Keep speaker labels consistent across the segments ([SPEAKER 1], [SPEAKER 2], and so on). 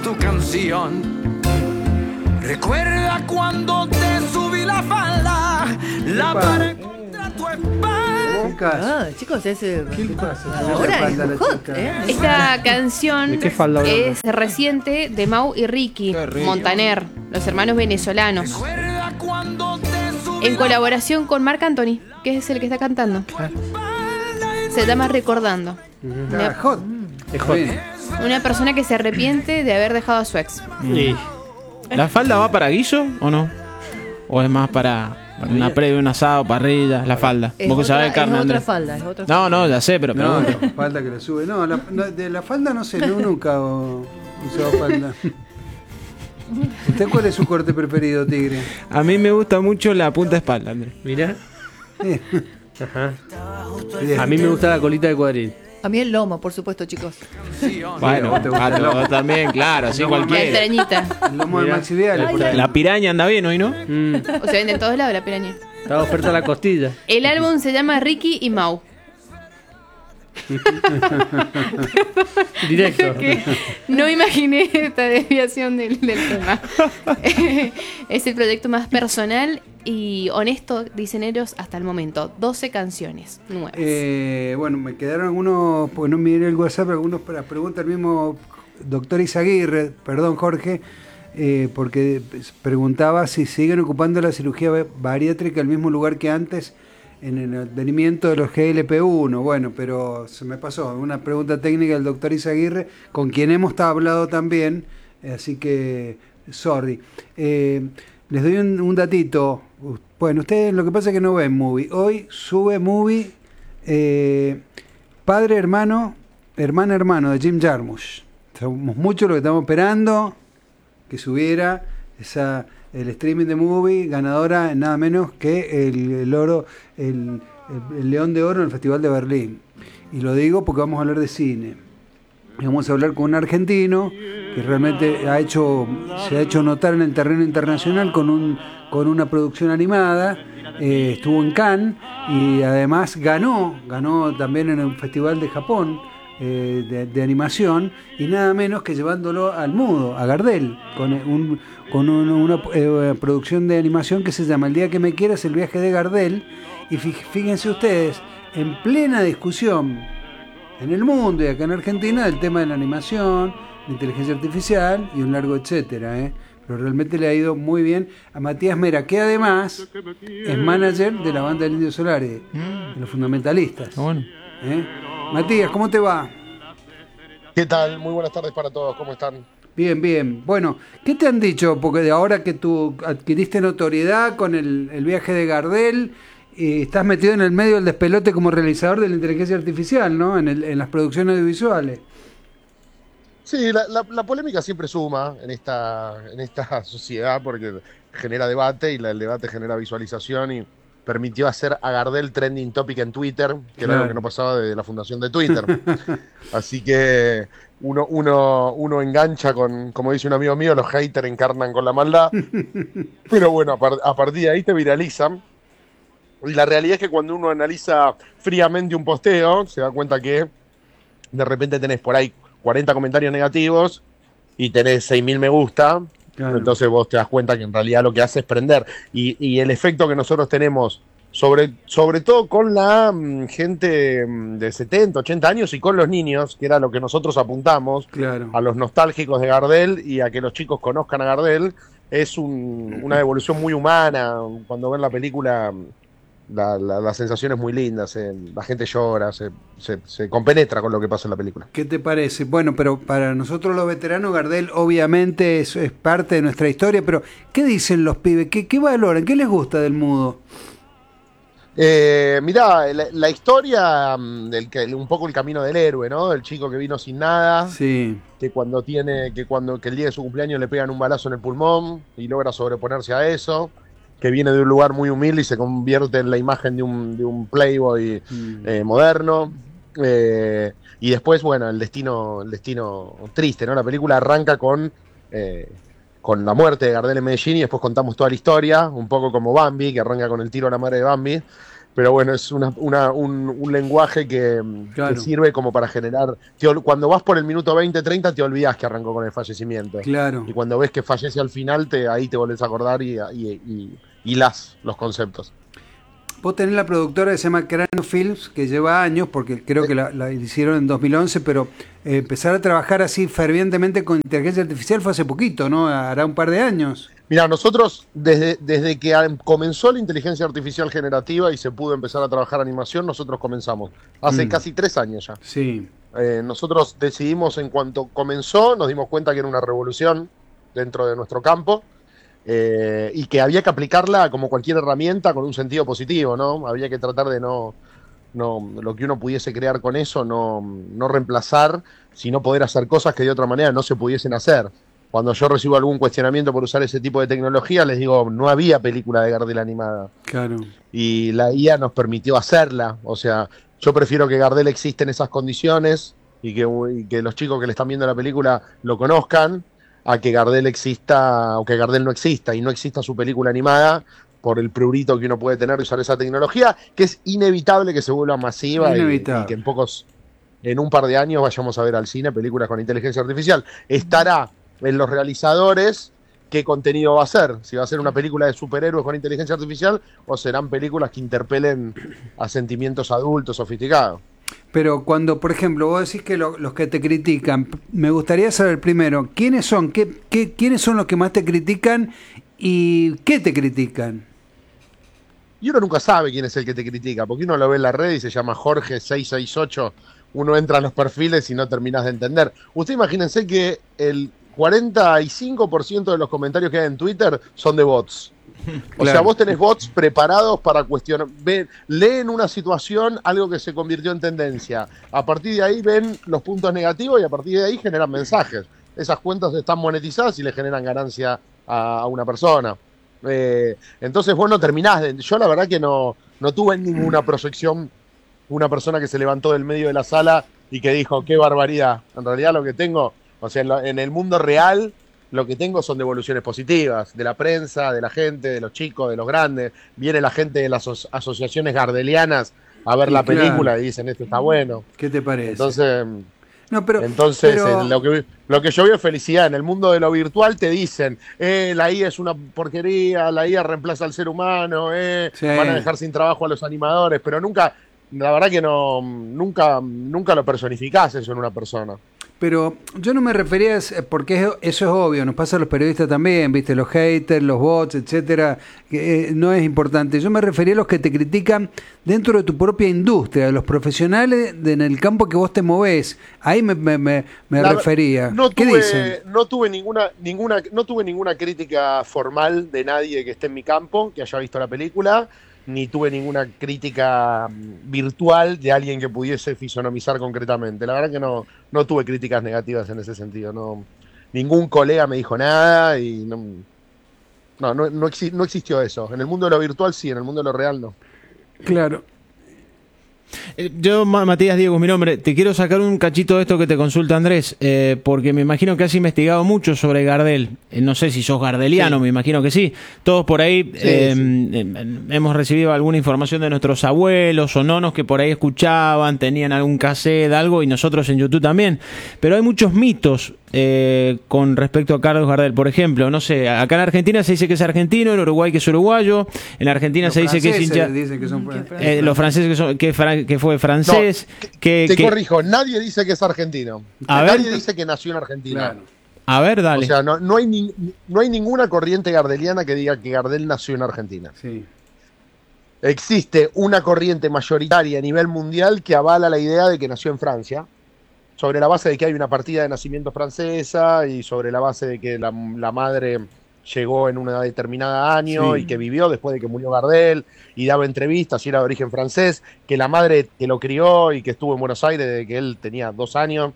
[SPEAKER 1] tu canción. Recuerda cuando te subí la falda, la pared contra tu espalda.
[SPEAKER 2] Chicos, es
[SPEAKER 3] ¿Qué pasa?
[SPEAKER 2] ahora es hot,
[SPEAKER 4] Esta canción
[SPEAKER 3] ¿De qué falda hablando?
[SPEAKER 4] es reciente de Mau y Ricky Montaner, los hermanos venezolanos,
[SPEAKER 1] Recuerda cuando te subí
[SPEAKER 4] en colaboración con Marc Anthony, que es el que está cantando. Se llama Recordando.
[SPEAKER 5] Hot.
[SPEAKER 3] Es hot.
[SPEAKER 5] Bien.
[SPEAKER 4] Una persona que se arrepiente de haber dejado a su ex.
[SPEAKER 3] Sí. ¿La falda va para guiso o no? ¿O es más para una previa, un asado, parrilla, la falda?
[SPEAKER 2] Es
[SPEAKER 3] Vos que sabés,
[SPEAKER 2] otra,
[SPEAKER 3] carne,
[SPEAKER 2] es otra
[SPEAKER 3] Andrés.
[SPEAKER 2] falda, es otra
[SPEAKER 3] No,
[SPEAKER 2] falda.
[SPEAKER 3] no, ya sé, pero
[SPEAKER 5] No,
[SPEAKER 3] pregunto.
[SPEAKER 5] no, falda que le sube. No, de la falda no sé, nunca he usado falda. ¿Usted cuál es su corte preferido, Tigre?
[SPEAKER 3] A mí me gusta mucho la punta de espalda, Andrés.
[SPEAKER 6] Mirá.
[SPEAKER 5] Eh,
[SPEAKER 6] Ajá.
[SPEAKER 5] bien.
[SPEAKER 6] A mí me gusta la colita de cuadril.
[SPEAKER 2] A mí el lomo, por supuesto, chicos.
[SPEAKER 3] Bueno,
[SPEAKER 5] vos te gusta el lomo.
[SPEAKER 3] vos también, claro, así
[SPEAKER 5] No,
[SPEAKER 4] La
[SPEAKER 3] cualquiera.
[SPEAKER 4] extrañita.
[SPEAKER 5] El lomo de
[SPEAKER 6] Mirá.
[SPEAKER 5] Maxi Vial.
[SPEAKER 3] La piraña anda bien hoy, ¿no?
[SPEAKER 4] O se vende en todos lados la piraña.
[SPEAKER 6] Estaba oferta la costilla.
[SPEAKER 4] El álbum se llama Ricky y Mau.
[SPEAKER 6] Directo.
[SPEAKER 4] Que no imaginé esta desviación del tema. Es el proyecto más personal y honesto, dicen ellos, hasta el momento. 12 canciones nuevas.
[SPEAKER 5] Bueno, me quedaron algunos, porque no miré el WhatsApp, algunos para preguntar el mismo doctor Izaguirre, perdón Jorge, porque preguntaba si siguen ocupando la cirugía bariátrica el mismo lugar que antes en el advenimiento de los GLP-1. Bueno, pero se me pasó una pregunta técnica del doctor Izaguirre, con quien hemos hablado también, así que, sorry. Les doy un datito. Bueno, ustedes lo que pasa es que no ven Movie. Hoy sube Movie Padre, Hermano, Hermana, Hermano de Jim Jarmusch. Somos muchos los que estamos esperando que subiera el streaming de Movie, ganadora nada menos que el León de Oro en el Festival de Berlín. Y lo digo porque vamos a hablar de cine. Y vamos a hablar con un argentino que realmente se ha hecho notar en el terreno internacional con una producción animada. Estuvo en Cannes y además ganó también en un festival de Japón de animación, y nada menos que llevándolo al mudo, a Gardel, con una producción de animación que se llama El día que me quieras, el viaje de Gardel. Y fíjense ustedes, en plena discusión en el mundo y acá en Argentina del tema de la animación, la inteligencia artificial y un largo etcétera, pero realmente le ha ido muy bien a Matías Mera, que además es manager de la banda del Indio Solari, de los Fundamentalistas.
[SPEAKER 3] Bueno.
[SPEAKER 5] Matías, ¿cómo te va?
[SPEAKER 7] ¿Qué tal? Muy buenas tardes para todos, ¿cómo están?
[SPEAKER 5] Bien, bien. Bueno, ¿qué te han dicho? Porque de ahora que tú adquiriste notoriedad con el viaje de Gardel, estás metido en el medio del despelote como realizador de la inteligencia artificial, ¿no? En las producciones audiovisuales.
[SPEAKER 7] Sí, la polémica siempre suma en esta sociedad porque genera debate y el debate genera visualización y permitió hacer a Gardel trending topic en Twitter, que era algo que no pasaba desde la fundación de Twitter. Así que uno engancha con, como dice un amigo mío, los haters encarnan con la maldad. Pero bueno, a partir de ahí te viralizan. Y la realidad es que cuando uno analiza fríamente un posteo, se da cuenta que de repente tenés por ahí 40 comentarios negativos y tenés 6.000 me gusta. Claro. Entonces vos te das cuenta que en realidad lo que hace es prender. Y el efecto que nosotros tenemos, sobre todo con la gente de 70, 80 años y con los niños, que era lo que nosotros apuntamos, claro, a los nostálgicos de Gardel y a que los chicos conozcan a Gardel, es una evolución muy humana. Cuando ven la película, la sensación es muy linda, la gente llora, se compenetra con lo que pasa en la película.
[SPEAKER 5] ¿Qué te parece? Bueno, pero para nosotros los veteranos, Gardel obviamente es parte de nuestra historia, pero ¿qué dicen los pibes? ¿Qué valoran? ¿Qué les gusta del mudo?
[SPEAKER 7] Mirá, la historia, un poco el camino del héroe, ¿no? El chico que vino sin nada,
[SPEAKER 5] sí,
[SPEAKER 7] que el día de su cumpleaños le pegan un balazo en el pulmón y logra sobreponerse a eso, que viene de un lugar muy humilde y se convierte en la imagen de un playboy moderno. Y después, bueno, el destino triste, ¿no? La película arranca con la muerte de Gardel en Medellín y después contamos toda la historia, un poco como Bambi, que arranca con el tiro a la madre de Bambi. Pero bueno, es un lenguaje que
[SPEAKER 5] Claro.
[SPEAKER 7] sirve como para generar... Cuando vas por el minuto 20, 30, te olvidas que arrancó con el fallecimiento.
[SPEAKER 5] Claro.
[SPEAKER 7] Y cuando ves que fallece al final, ahí te volvés a acordar y hilás los conceptos.
[SPEAKER 5] Vos tenés la productora que se llama Cráneo Films, que lleva años, porque creo que la hicieron en 2011, pero empezar a trabajar así fervientemente con inteligencia artificial fue hace poquito, ¿no? Hará un par de años.
[SPEAKER 7] Mira, nosotros desde que comenzó la inteligencia artificial generativa y se pudo empezar a trabajar animación, nosotros comenzamos. Hace casi 3 años ya.
[SPEAKER 5] Sí.
[SPEAKER 7] Nosotros decidimos, en cuanto comenzó, nos dimos cuenta que era una revolución dentro de nuestro campo y que había que aplicarla como cualquier herramienta con un sentido positivo, ¿no? Había que tratar de no lo que uno pudiese crear con eso, no reemplazar, sino poder hacer cosas que de otra manera no se pudiesen hacer. Cuando yo recibo algún cuestionamiento por usar ese tipo de tecnología, les digo, no había película de Gardel animada.
[SPEAKER 5] Claro.
[SPEAKER 7] Y la IA nos permitió hacerla. O sea, yo prefiero que Gardel exista en esas condiciones y que los chicos que le están viendo la película lo conozcan, a que Gardel exista o que Gardel no exista y no exista su película animada por el prurito que uno puede tener de usar esa tecnología, que es inevitable que se vuelva masiva y que en un par de años vayamos a ver al cine películas con inteligencia artificial. Estará en los realizadores qué contenido va a ser, si va a ser una película de superhéroes con inteligencia artificial o serán películas que interpelen a sentimientos adultos, sofisticados.
[SPEAKER 5] Pero cuando, por ejemplo, vos decís que los que te critican, me gustaría saber primero, ¿quiénes son? ¿Quiénes son los que más te critican y qué te critican?
[SPEAKER 7] Y uno nunca sabe quién es el que te critica, porque uno lo ve en la red y se llama Jorge668, uno entra en los perfiles y no terminás de entender. Usted imagínense que el 45% de los comentarios que hay en Twitter son de bots. O sea, vos tenés bots preparados para cuestionar, leen una situación, algo que se convirtió en tendencia. A partir de ahí ven los puntos negativos y a partir de ahí generan mensajes. Esas cuentas están monetizadas y le generan ganancia a una persona. Entonces vos no terminás de... Yo la verdad que no tuve ninguna proyección, una persona que se levantó del medio de la sala y que dijo, qué barbaridad. En realidad lo que tengo, o sea, en el mundo real, lo que tengo son devoluciones positivas, de la prensa, de la gente, de los chicos, de los grandes. Viene la gente de las asociaciones gardelianas a ver la película y dicen, esto está bueno.
[SPEAKER 5] ¿Qué te parece?
[SPEAKER 7] Entonces...
[SPEAKER 5] No, pero
[SPEAKER 7] lo que yo veo es felicidad. En el mundo de lo virtual te dicen, la IA es una porquería, la IA reemplaza al ser humano, van a dejar sin trabajo a los animadores, pero nunca, la verdad que nunca lo personificás eso en una persona.
[SPEAKER 5] Pero yo no me refería, porque eso es obvio, nos pasa a los periodistas también, viste, los haters, los bots, etcétera, que no es importante. Yo me refería a los que te critican dentro de tu propia industria, los profesionales en el campo que vos te movés. Ahí me refería. ¿Qué dicen?
[SPEAKER 7] No tuve ninguna crítica formal de nadie que esté en mi campo, que haya visto la película, ni tuve ninguna crítica virtual de alguien que pudiese fisonomizar concretamente. La verdad que no tuve críticas negativas en ese sentido. Ningún colega me dijo nada y no existió eso. En el mundo de lo virtual sí, en el mundo de lo real no.
[SPEAKER 5] Claro.
[SPEAKER 3] Yo, Matías Diego, mi nombre, te quiero sacar un cachito de esto que te consulta Andrés, porque me imagino que has investigado mucho sobre Gardel. No sé si sos gardeliano, sí. Me imagino que sí. Todos por ahí hemos recibido alguna información de nuestros abuelos o nonos que por ahí escuchaban, tenían algún cassette, algo, y nosotros en YouTube también. Pero hay muchos mitos con respecto a Carlos Gardel. Por ejemplo, no sé, acá en Argentina se dice que es argentino, en Uruguay que es uruguayo, en Argentina se dice que es hincha... los franceses que fue francés.
[SPEAKER 7] No, te corrijo, nadie dice que es argentino. Nadie dice que nació en Argentina. Claro.
[SPEAKER 3] A ver, dale.
[SPEAKER 7] O sea, no hay ninguna corriente gardeliana que diga que Gardel nació en Argentina.
[SPEAKER 5] Sí.
[SPEAKER 7] Existe una corriente mayoritaria a nivel mundial que avala la idea de que nació en Francia, sobre la base de que hay una partida de nacimiento francesa y sobre la base de que la madre llegó en una determinada año y que vivió después de que murió Gardel y daba entrevistas y era de origen francés, que la madre que lo crió y que estuvo en Buenos Aires desde que él tenía 2 años,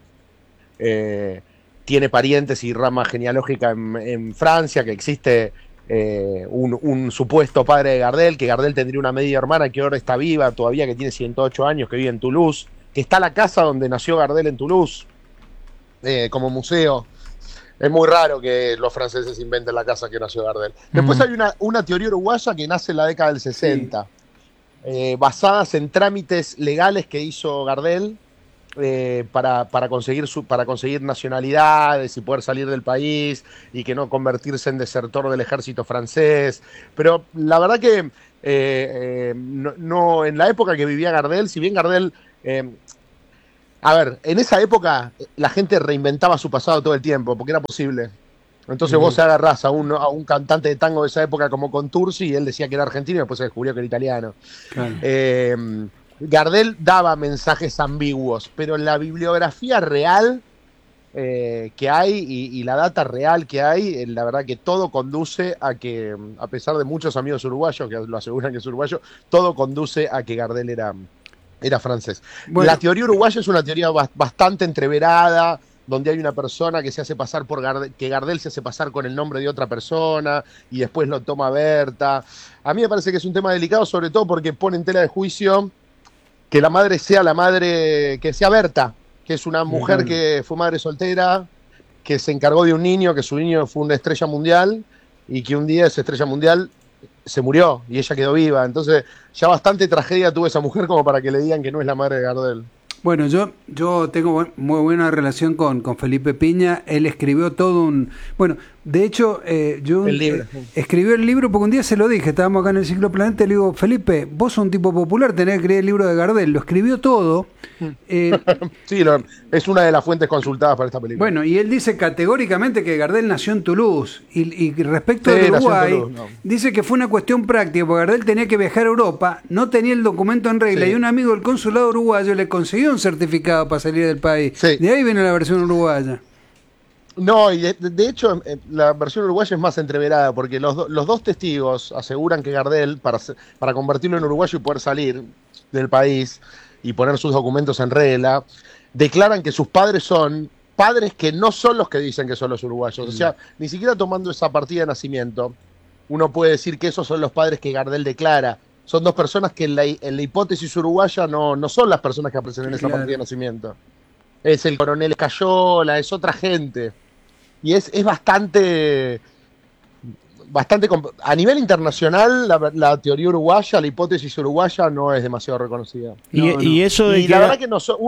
[SPEAKER 7] tiene parientes y rama genealógica en Francia, que existe un supuesto padre de Gardel, que Gardel tendría una media hermana que ahora está viva todavía, que tiene 108 años, que vive en Toulouse, que está la casa donde nació Gardel en Toulouse, como museo. Es muy raro que los franceses inventen la casa que nació Gardel. Después hay una teoría uruguaya que nace en la década del 60, basadas en trámites legales que hizo Gardel para conseguir nacionalidades y poder salir del país y que no convertirse en desertor del ejército francés. Pero la verdad que no, en la época que vivía Gardel, si bien Gardel... a ver, en esa época la gente reinventaba su pasado todo el tiempo, porque era posible. Entonces vos agarrás a un cantante de tango de esa época como Contursi y él decía que era argentino y después se descubrió que era italiano. Claro. Gardel daba mensajes ambiguos, pero en la bibliografía real que hay y la data real que hay, la verdad que todo conduce a que, a pesar de muchos amigos uruguayos que lo aseguran que es uruguayo, todo conduce a que Gardel era francés. Bueno, la teoría uruguaya es una teoría bastante entreverada, donde hay una persona que se hace pasar por Gardel, que Gardel se hace pasar con el nombre de otra persona y después lo toma Berta. A mí me parece que es un tema delicado, sobre todo porque pone en tela de juicio que la madre sea que sea Berta, que es una mujer que fue madre soltera, que se encargó de un niño, que su niño fue una estrella mundial y que un día esa estrella mundial se murió y ella quedó viva. Entonces ya bastante tragedia tuvo esa mujer como para que le digan que no es la madre de Gardel.
[SPEAKER 5] Bueno, yo tengo muy buena relación con Felipe Piña. Él escribió todo un... Bueno, de hecho, escribió el libro porque un día se lo dije, estábamos acá en el Ciclo Planeta, y le digo, Felipe, vos sos un tipo popular, tenés que escribir el libro de Gardel. Lo escribió todo.
[SPEAKER 7] Sí, es una de las fuentes consultadas para esta película.
[SPEAKER 5] Bueno, y él dice categóricamente que Gardel nació en Toulouse. Y respecto de Uruguay, dice que fue una cuestión práctica, porque Gardel tenía que viajar a Europa, no tenía el documento en regla, y un amigo del consulado uruguayo le consiguió un certificado para salir del país. Sí. De ahí viene la versión uruguaya.
[SPEAKER 7] No, y de hecho la versión uruguaya es más entreverada, porque los dos testigos aseguran que Gardel, para convertirlo en uruguayo y poder salir del país y poner sus documentos en regla, declaran que sus padres son padres que no son los que dicen que son los uruguayos. O sea, ni siquiera tomando esa partida de nacimiento, uno puede decir que esos son los padres que Gardel declara. Son dos personas que en la hipótesis uruguaya no son las personas que aparecen en esa partida de nacimiento. Es el coronel Escayola, es otra gente. Y es bastante a nivel internacional la teoría uruguaya, la hipótesis uruguaya no es demasiado reconocida.
[SPEAKER 3] Y eso de
[SPEAKER 7] y la verdad que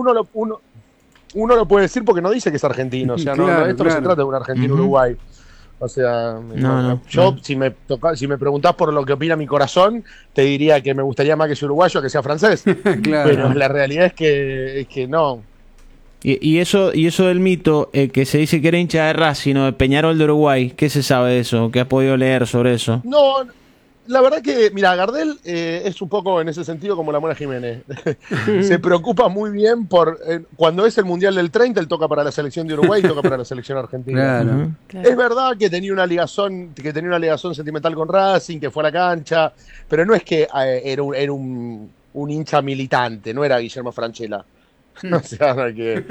[SPEAKER 7] uno lo puede decir porque no dice que es argentino. O sea, esto no se trata de un argentino-Uruguay. O sea, si me preguntás por lo que opina mi corazón, te diría que me gustaría más que sea uruguayo que sea francés. Claro. Pero la realidad es que no.
[SPEAKER 3] Y eso del mito que se dice que era hincha de Racing o de Peñarol de Uruguay, ¿qué se sabe de eso? ¿Qué has podido leer sobre eso?
[SPEAKER 7] No, la verdad que, mira, Gardel es un poco en ese sentido como la Mona Jiménez. Se preocupa muy bien por... cuando es el Mundial del 30, él toca para la selección de Uruguay y toca para la selección argentina. Claro. Es verdad que tenía una ligación sentimental con Racing, que fue a la cancha, pero no es que era un hincha militante, no era Guillermo Francella. O sea, que...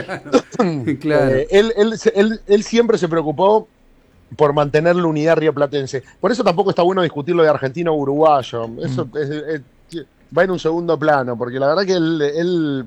[SPEAKER 7] Claro. Él siempre se preocupó por mantener la unidad rioplatense. Por eso tampoco está bueno discutir lo de argentino o uruguayo. Eso va en un segundo plano, porque la verdad que él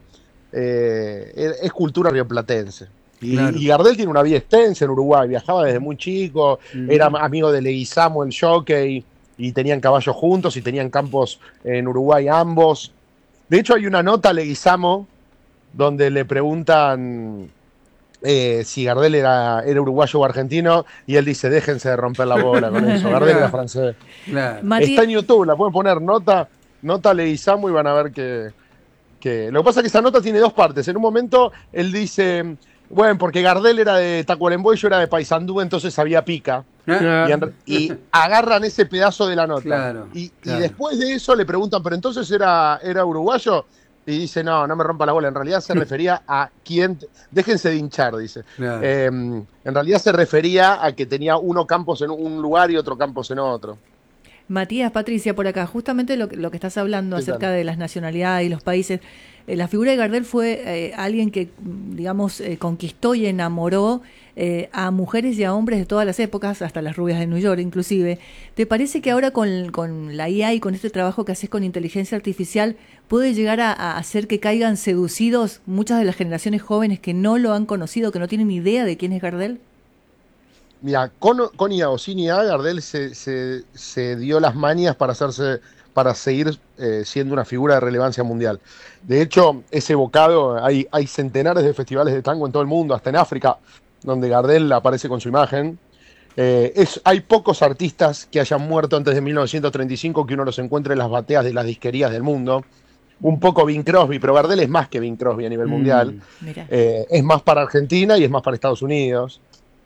[SPEAKER 7] es cultura rioplatense. Y Gardel tiene una vida extensa en Uruguay, viajaba desde muy chico, era amigo de Leguizamo, el jockey, y tenían caballos juntos y tenían campos en Uruguay ambos. De hecho, hay una nota a Leguizamo donde le preguntan si Gardel era uruguayo o argentino, y él dice, déjense de romper la bola con eso, Gardel era francés. Claro. Está en YouTube, la pueden poner, nota Leguizamo, y van a ver que... Lo que pasa es que esa nota tiene dos partes. En un momento él dice, bueno, porque Gardel era de Tacuarembó y yo era de Paysandú, entonces había pica. Y agarran ese pedazo de la nota. Claro, y después de eso le preguntan, ¿pero entonces era uruguayo? Y dice, no me rompa la bola. En realidad se refería a quién... Déjense de hinchar, dice. Claro. En realidad se refería a que tenía uno campos en un lugar y otro campos en otro.
[SPEAKER 2] Matías, Patricia, por acá, justamente lo que estás hablando acerca de las nacionalidades y los países. La figura de Gardel fue alguien que, digamos, conquistó y enamoró a mujeres y a hombres de todas las épocas, hasta las rubias de New York inclusive. ¿Te parece que ahora con la IA y con este trabajo que haces con inteligencia artificial puede llegar a hacer que caigan seducidos muchas de las generaciones jóvenes que no lo han conocido, que no tienen ni idea de quién es Gardel?
[SPEAKER 7] Mira, con IA o sin IA, Gardel se dio las mañas para hacerse para seguir siendo una figura de relevancia mundial. De hecho, es evocado, hay centenares de festivales de tango en todo el mundo, hasta en África, donde Gardel aparece con su imagen. Hay pocos artistas que hayan muerto antes de 1935 que uno los encuentre en las bateas de las disquerías del mundo. Un poco Bing Crosby, pero Gardel es más que Bing Crosby a nivel mundial. Es más para Argentina y es más para Estados Unidos.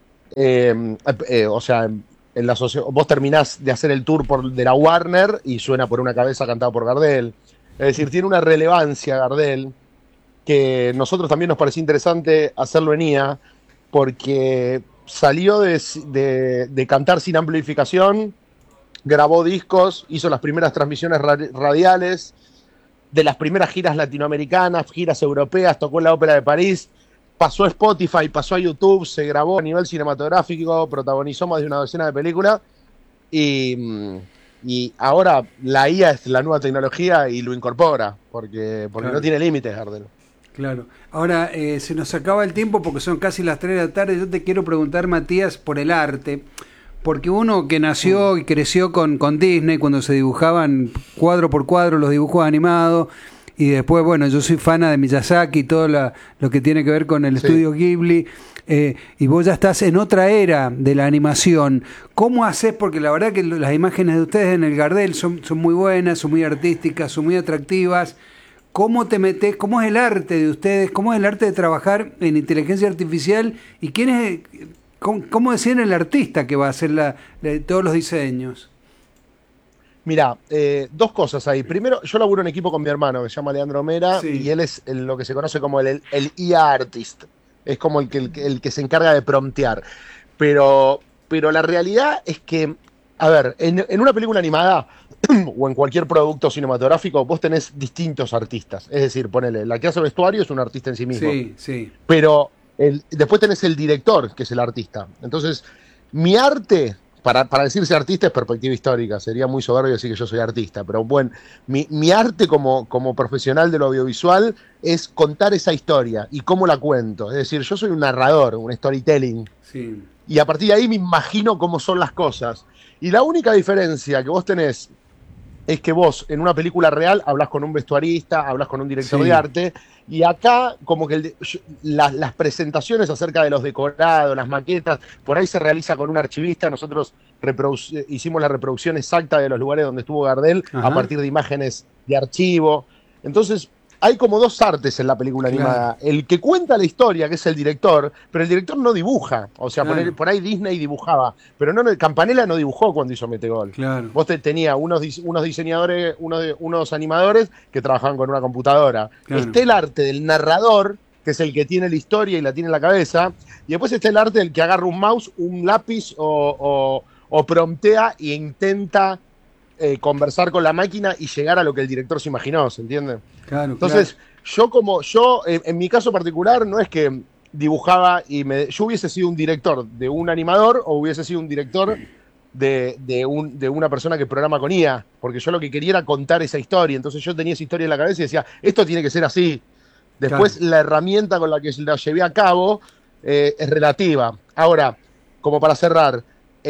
[SPEAKER 7] O sea, vos terminás de hacer el tour de la Warner y suena Por una cabeza cantado por Gardel. Es decir, tiene una relevancia Gardel que nosotros también nos pareció interesante hacerlo en IA, porque salió de cantar sin amplificación, grabó discos, hizo las primeras transmisiones radiales, de las primeras giras latinoamericanas, giras europeas, tocó en la Ópera de París, pasó a Spotify, pasó a YouTube, se grabó a nivel cinematográfico, protagonizó más de una docena de películas y ahora la IA es la nueva tecnología y lo incorpora, porque
[SPEAKER 5] Claro.
[SPEAKER 7] no tiene límites, Gardel.
[SPEAKER 5] Claro. Ahora, se nos acaba el tiempo porque son casi las 3 de la tarde. Yo te quiero preguntar, Matías, por el arte. Porque uno que nació y creció con Disney, cuando se dibujaban cuadro por cuadro los dibujos animados, y después, bueno, yo soy fan de Miyazaki y todo lo que tiene que ver con el estudio Ghibli, y vos ya estás en otra era de la animación. ¿Cómo haces? Porque la verdad que las imágenes de ustedes en el Gardel son muy buenas, son muy artísticas, son muy atractivas. ¿Cómo te metes? ¿Cómo es el arte de ustedes? ¿Cómo es el arte de trabajar en inteligencia artificial? ¿Y quién es, cómo decían el artista que va a hacer todos los diseños?
[SPEAKER 7] Mira, dos cosas ahí. Primero, yo laburo en equipo con mi hermano, que se llama Leandro Mera,
[SPEAKER 5] Sí.
[SPEAKER 7] y él es lo que se conoce como el IA artist. Es como el que se encarga de promptear. Pero la realidad es que, a ver, en una película animada o en cualquier producto cinematográfico, vos tenés distintos artistas. Es decir, ponele, la que hace el vestuario es un artista en sí mismo.
[SPEAKER 5] Sí, sí.
[SPEAKER 7] Pero después tenés el director, que es el artista. Entonces, mi arte, para decirse artista, es perspectiva histórica. Sería muy soberbio decir que yo soy artista. Pero bueno, mi arte como profesional de lo audiovisual es contar esa historia y cómo la cuento. Es decir, yo soy un narrador, un storytelling.
[SPEAKER 5] Sí.
[SPEAKER 7] Y a partir de ahí me imagino cómo son las cosas. Y la única diferencia que vos tenés es que vos en una película real hablas con un vestuarista, hablas con un director
[SPEAKER 5] Sí.
[SPEAKER 7] de arte, y acá como que las presentaciones acerca de los decorados, las maquetas, por ahí se realiza con un archivista. Nosotros hicimos la reproducción exacta de los lugares donde estuvo Gardel
[SPEAKER 5] Ajá.
[SPEAKER 7] a partir de imágenes de archivo. Entonces hay como dos artes en la película
[SPEAKER 5] Claro.
[SPEAKER 7] animada. El que cuenta la historia, que es el director, pero el director no dibuja. O sea,
[SPEAKER 5] Claro.
[SPEAKER 7] por ahí Disney dibujaba, pero Campanella no dibujó cuando hizo Metegol.
[SPEAKER 5] Claro.
[SPEAKER 7] Vos tenías unos diseñadores, unos animadores que trabajaban con una computadora.
[SPEAKER 5] Claro.
[SPEAKER 7] Está el arte del narrador, que es el que tiene la historia y la tiene en la cabeza, y después está el arte del que agarra un mouse, un lápiz o promptea e intenta conversar con la máquina y llegar a lo que el director se imaginó, ¿se entiende?
[SPEAKER 5] Claro.
[SPEAKER 7] Entonces, yo en mi caso particular, no es que dibujaba yo hubiese sido un director de un animador o hubiese sido un director de una persona que programa con IA, porque yo lo que quería era contar esa historia. Entonces yo tenía esa historia en la cabeza y decía, esto tiene que ser así. Después
[SPEAKER 5] Claro.
[SPEAKER 7] la herramienta con la que la llevé a cabo es relativa. Ahora, como para cerrar,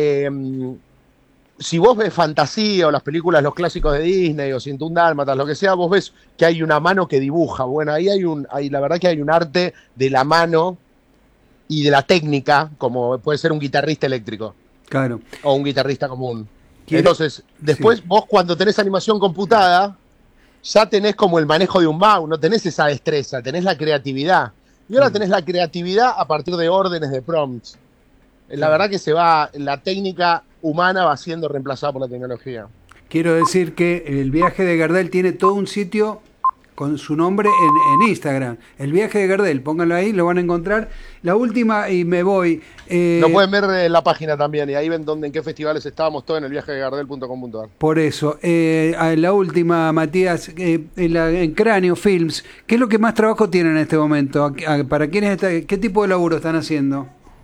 [SPEAKER 7] si vos ves fantasía o las películas, los clásicos de Disney o 101 Dálmatas, lo que sea, vos ves que hay una mano que dibuja. Bueno, ahí la verdad que hay un arte de la mano y de la técnica, como puede ser un guitarrista eléctrico
[SPEAKER 5] Claro.
[SPEAKER 7] o un guitarrista común.
[SPEAKER 5] Quiero-
[SPEAKER 7] Entonces, después vos cuando tenés animación computada, ya tenés como el manejo de un mouse, no tenés esa destreza, tenés la creatividad. Y ahora tenés la creatividad a partir de órdenes de prompts. La verdad que la técnica humana va siendo reemplazada por la tecnología.
[SPEAKER 5] Quiero decir que el viaje de Gardel tiene todo un sitio con su nombre en Instagram. El viaje de Gardel, pónganlo ahí, lo van a encontrar. La última, y me voy.
[SPEAKER 7] Lo pueden ver en la página también, y ahí ven en qué festivales estábamos, todo en el viajedegardel.com.ar.
[SPEAKER 5] Por eso. La última, Matías, en Cráneo Films, ¿qué es lo que más trabajo tienen en este momento? ¿Para quiénes qué tipo de laburo están haciendo?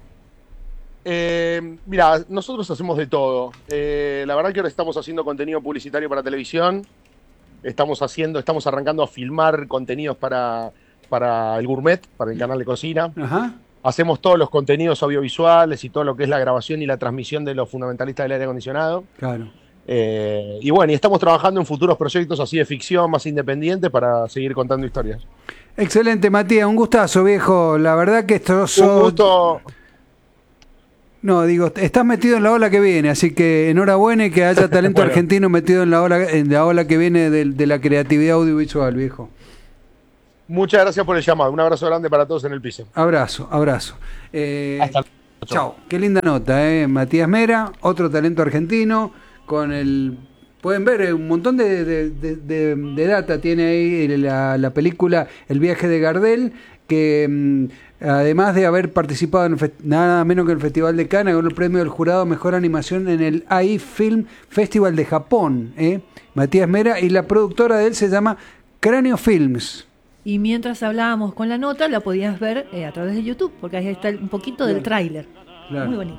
[SPEAKER 7] Mira, nosotros hacemos de todo. La verdad que ahora estamos haciendo contenido publicitario para televisión. Estamos arrancando a filmar contenidos para el Gourmet, para el canal de cocina.
[SPEAKER 5] Ajá.
[SPEAKER 7] Hacemos todos los contenidos audiovisuales y todo lo que es la grabación y la transmisión de los fundamentalistas del aire acondicionado.
[SPEAKER 5] Claro.
[SPEAKER 7] Y bueno, y estamos trabajando en futuros proyectos así de ficción, más independientes, para seguir contando historias.
[SPEAKER 5] Excelente, Matías, un gustazo, viejo. La verdad que esto
[SPEAKER 7] Un gusto.
[SPEAKER 5] No, digo, estás metido en la ola que viene, así que enhorabuena y que haya talento
[SPEAKER 7] Bueno.
[SPEAKER 5] argentino metido en la ola que viene de la creatividad audiovisual, viejo.
[SPEAKER 7] Muchas gracias por el llamado. Un abrazo grande para todos en el piso.
[SPEAKER 5] Abrazo.
[SPEAKER 7] Hasta luego.
[SPEAKER 5] Chao. Qué linda nota, Matías Mera, otro talento argentino, con el... Pueden ver un montón de data tiene ahí la película El viaje de Gardel, que además de haber participado en nada menos que el Festival de Cannes, ganó el premio del jurado a Mejor Animación en el AI Film Festival de Japón, Matías Mera, y la productora de él se llama Cráneo Films.
[SPEAKER 2] Y mientras hablábamos con la nota, la podías ver a través de YouTube, porque ahí está un poquito del tráiler.
[SPEAKER 5] Claro.
[SPEAKER 2] Muy bonito.